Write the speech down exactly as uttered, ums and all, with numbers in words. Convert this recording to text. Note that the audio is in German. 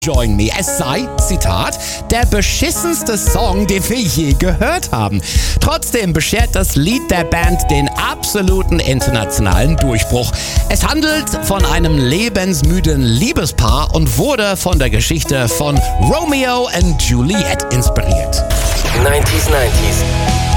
Join Me. Es sei, Zitat, der beschissenste Song, den wir je gehört haben. Trotzdem beschert das Lied der Band den absoluten internationalen Durchbruch. Es handelt von einem lebensmüden Liebespaar und wurde von der Geschichte von Romeo und Juliet inspiriert. neunziger neunzig